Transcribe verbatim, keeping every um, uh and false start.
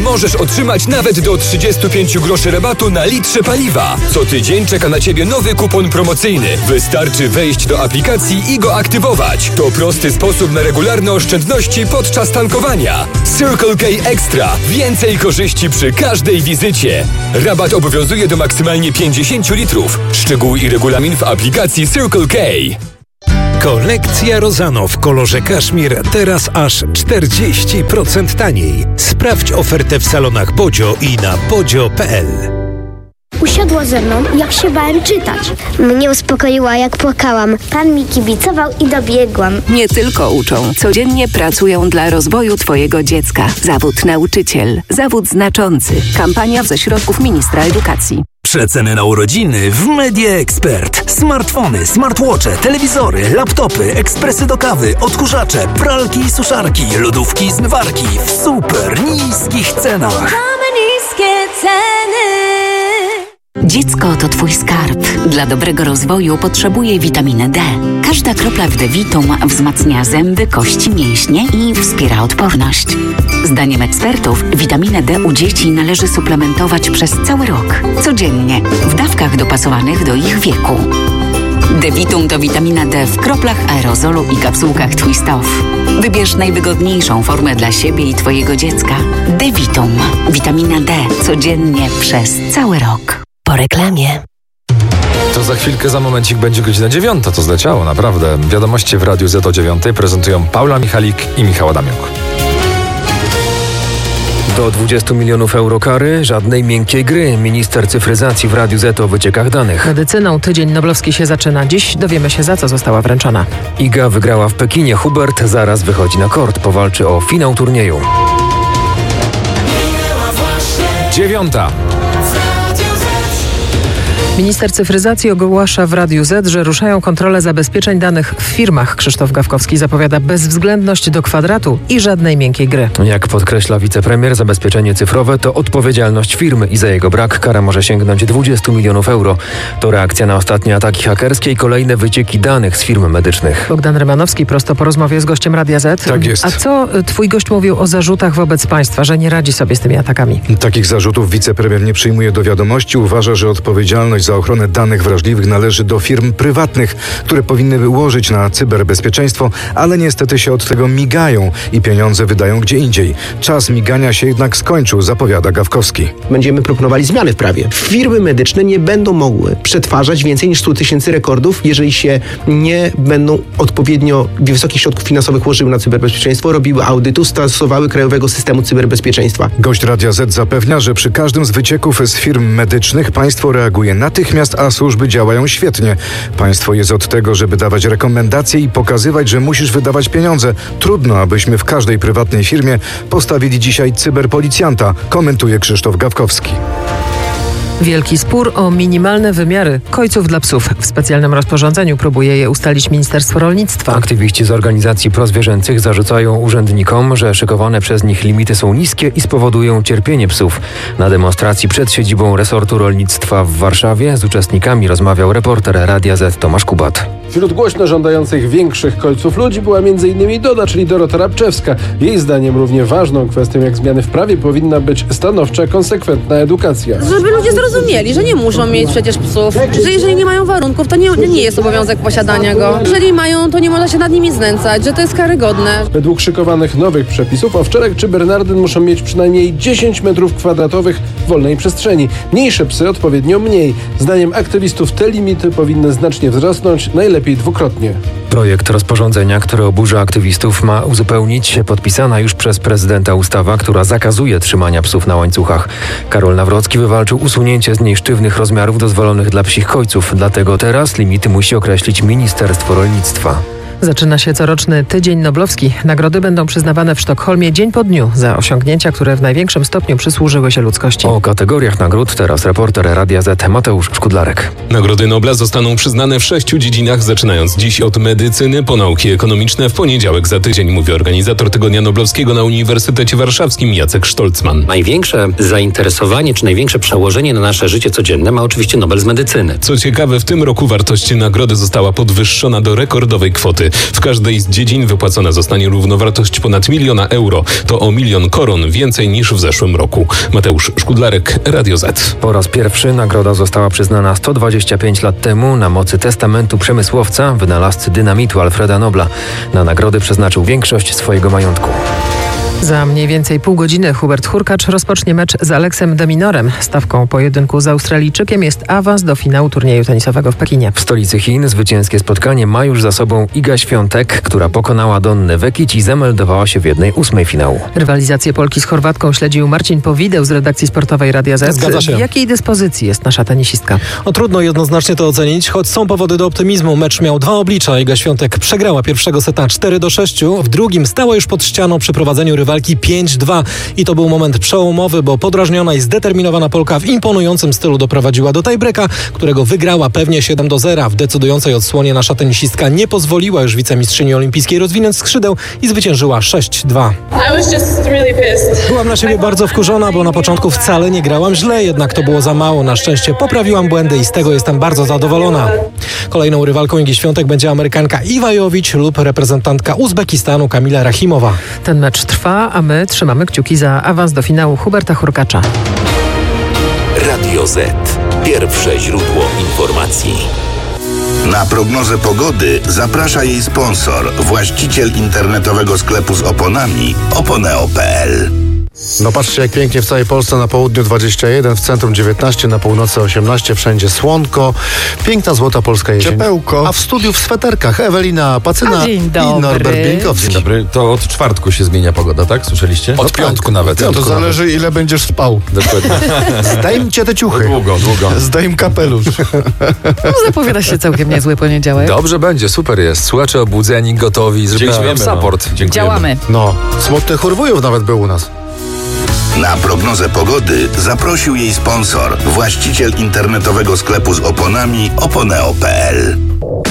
możesz otrzymać nawet do trzydzieści pięć groszy rabatu na litrze paliwa. Co tydzień czeka na Ciebie nowy kupon promocyjny. Wystarczy wejść do aplikacji i go aktywować. To prosty sposób na regularne oszczędności podczas tankowania. Circle K Extra. Więcej korzyści przy każdej wizycie. Rabat obowiązuje do maksymalnie pięćdziesiąt litrów. Szczegóły i regulamin w aplikacji Circle K. Kolekcja Rozano w kolorze kaszmir teraz aż czterdzieści procent taniej. Sprawdź ofertę w salonach Bodzio i na bodzio kropka p l. Usiadła ze mną, jak się bałem czytać. Mnie uspokoiła, jak płakałam. Pan mi kibicował i dobiegłam. Nie tylko uczą, codziennie pracują dla rozwoju Twojego dziecka. Zawód nauczyciel. Zawód znaczący. Kampania ze środków ministra edukacji. Przeceny na urodziny w Media Expert. Smartfony, smartwatche, telewizory, laptopy, ekspresy do kawy, odkurzacze, pralki i suszarki, lodówki i zmywarki w super niskich cenach. Mamy niskie ceny. Dziecko to Twój skarb. Dla dobrego rozwoju potrzebuje witaminy D. Każda kropla w Devitum wzmacnia zęby, kości, mięśnie i wspiera odporność. Zdaniem ekspertów witaminę D u dzieci należy suplementować przez cały rok. Codziennie, w dawkach dopasowanych do ich wieku. Devitum to witamina D w kroplach, aerozolu i kapsułkach Twist Off. Wybierz najwygodniejszą formę dla siebie i Twojego dziecka. Devitum. Witamina D. Codziennie przez cały rok. Po reklamie. To za chwilkę, za momencik będzie godzina dziewiąta. To zleciało, naprawdę. Wiadomości w Radiu Z o dziewiątej prezentują Paula Michalik i Michał Adamiuk. Do dwudziestu milionów euro kary, żadnej miękkiej gry. Minister cyfryzacji w Radiu Z o wyciekach danych. Medycyną tydzień noblowski się zaczyna. Dziś dowiemy się, za co została wręczona. Iga wygrała w Pekinie. Hubert zaraz wychodzi na kort. Powalczy o finał turnieju. Dziewiąta. Minister cyfryzacji ogłasza w Radiu Z, że ruszają kontrole zabezpieczeń danych w firmach. Krzysztof Gawkowski zapowiada bezwzględność do kwadratu i żadnej miękkiej gry. Jak podkreśla wicepremier, zabezpieczenie cyfrowe to odpowiedzialność firmy i za jego brak kara może sięgnąć dwudziestu milionów euro. To reakcja na ostatnie ataki hakerskie i kolejne wycieki danych z firm medycznych. Bogdan Rymanowski prosto po rozmowie z gościem Radia Z. Tak jest. A co twój gość mówił o zarzutach wobec państwa, że nie radzi sobie z tymi atakami? Takich zarzutów wicepremier nie przyjmuje do wiadomości. Uważa, że odpowiedzialność za ochronę danych wrażliwych należy do firm prywatnych, które powinny łożyć na cyberbezpieczeństwo, ale niestety się od tego migają i pieniądze wydają gdzie indziej. Czas migania się jednak skończył, zapowiada Gawkowski. Będziemy proponowali zmiany w prawie. Firmy medyczne nie będą mogły przetwarzać więcej niż sto tysięcy rekordów, jeżeli się nie będą odpowiednio wysokich środków finansowych łożyły na cyberbezpieczeństwo, robiły audytu, stosowały krajowego systemu cyberbezpieczeństwa. Gość Radia Z zapewnia, że przy każdym z wycieków z firm medycznych państwo reaguje natychmiast, a służby działają świetnie. Państwo jest od tego, żeby dawać rekomendacje i pokazywać, że musisz wydawać pieniądze. Trudno, abyśmy w każdej prywatnej firmie postawili dzisiaj cyberpolicjanta, komentuje Krzysztof Gawkowski. Wielki spór o minimalne wymiary kojców dla psów. W specjalnym rozporządzeniu próbuje je ustalić Ministerstwo Rolnictwa. Aktywiści z organizacji prozwierzęcych zarzucają urzędnikom, że szykowane przez nich limity są niskie i spowodują cierpienie psów. Na demonstracji przed siedzibą resortu rolnictwa w Warszawie z uczestnikami rozmawiał reporter Radia Z Tomasz Kubat. Wśród głośno żądających większych kolców ludzi była między innymi Doda, czyli Dorota Rabczewska. Jej zdaniem równie ważną kwestią jak zmiany w prawie powinna być stanowcza, konsekwentna edukacja. Żeby ludzie zrozumieli, że nie muszą mieć przecież psów, że jeżeli nie mają warunków, to nie, nie jest obowiązek posiadania go. Jeżeli mają, to nie można się nad nimi znęcać, że to jest karygodne. Według szykowanych nowych przepisów owczarek czy bernardyn muszą mieć przynajmniej dziesięć metrów kwadratowych wolnej przestrzeni. Mniejsze psy odpowiednio mniej. Zdaniem aktywistów te limity powinny znacznie wzrosnąć, najlepiej dwukrotnie. Projekt rozporządzenia, który oburza aktywistów, ma uzupełnić podpisana już przez prezydenta ustawa, która zakazuje trzymania psów na łańcuchach. Karol Nawrocki wywalczył usunięcie z niej sztywnych rozmiarów dozwolonych dla psich kojców. Dlatego teraz limity musi określić Ministerstwo Rolnictwa. Zaczyna się coroczny Tydzień Noblowski. Nagrody będą przyznawane w Sztokholmie dzień po dniu za osiągnięcia, które w największym stopniu przysłużyły się ludzkości. O kategoriach nagród teraz reporter Radia Z Mateusz Szkudlarek. Nagrody Nobla zostaną przyznane w sześciu dziedzinach, zaczynając dziś od medycyny po nauki ekonomiczne, w poniedziałek za tydzień, mówi organizator Tygodnia Noblowskiego na Uniwersytecie Warszawskim Jacek Sztolcman. Największe zainteresowanie czy największe przełożenie na nasze życie codzienne ma oczywiście Nobel z medycyny. Co ciekawe, w tym roku wartość nagrody została podwyższona do rekordowej kwoty nagrody. W każdej z dziedzin wypłacona zostanie równowartość ponad miliona euro. To o milion koron więcej niż w zeszłym roku. Mateusz Szkudlarek, Radio Z. Po raz pierwszy nagroda została przyznana sto dwadzieścia pięć lat temu na mocy testamentu przemysłowca, wynalazcy dynamitu Alfreda Nobla. Na nagrody przeznaczył większość swojego majątku. Za mniej więcej pół godziny Hubert Hurkacz rozpocznie mecz z Aleksem de Minorem. Stawką pojedynku z Australijczykiem jest awans do finału turnieju tenisowego w Pekinie. W stolicy Chin zwycięskie spotkanie ma już za sobą Iga Świątek, która pokonała Donnę Vekic i zameldowała się w jednej ósmej finału. Rywalizację Polki z Chorwatką śledził Marcin Powideł z redakcji sportowej Radia Z. Zgadza się. W jakiej dyspozycji jest nasza tenisistka? O, trudno jednoznacznie to ocenić, choć są powody do optymizmu. Mecz miał dwa oblicza. Iga Świątek przegrała pierwszego seta cztery do sześciu. W drugim stała już pod ścianą przy prowadzeniu rywalki pięć dwa. I to był moment przełomowy, bo podrażniona i zdeterminowana Polka w imponującym stylu doprowadziła do tiebreaka, którego wygrała pewnie siedem do zera. W decydującej odsłonie nasza tenisistka nie pozwoliła już wicemistrzyni olimpijskiej rozwinąć skrzydeł i zwyciężyła sześć dwa. Byłam na siebie bardzo wkurzona, bo na początku wcale nie grałam źle, jednak to było za mało. Na szczęście poprawiłam błędy i z tego jestem bardzo zadowolona. Kolejną rywalką Igi Świątek będzie Amerykanka Iwa Jowicz lub reprezentantka Uzbekistanu Kamila Rachimowa. Ten mecz trwa, a my trzymamy kciuki za awans do finału Huberta Hurkacza. Radio Z. Pierwsze źródło informacji. Na prognozę pogody zaprasza jej sponsor, właściciel internetowego sklepu z oponami oponeo kropka pe el. No patrzcie, jak pięknie w całej Polsce. Na południu dwadzieścia jeden, w centrum dziewiętnaście, na północy osiemnaście, wszędzie słonko. Piękna, złota polska jesień. Ciepełko. A w studiu w sweterkach Ewelina Pacyna Dzień i dobry. Norbert Bieńkowski. Dzień dobry. To od czwartku się zmienia pogoda, tak? Słyszeliście? Od No piątku tak. nawet. No to Piątku zależy, nawet. ile będziesz spał. Dokładnie. Zdejmcie te ciuchy. Długo, długo. Zdejm kapelusz. No, zapowiada się całkiem niezły poniedziałek. Dobrze będzie, super jest. Słuchacze obudzeni, gotowi, zrobimy wam Dziękujemy, support. no. Dziękujemy. Działamy. No, smutny Chórwujów nawet był u nas. Na prognozę pogody zaprosił jej sponsor, właściciel internetowego sklepu z oponami oponeo kropka pe el.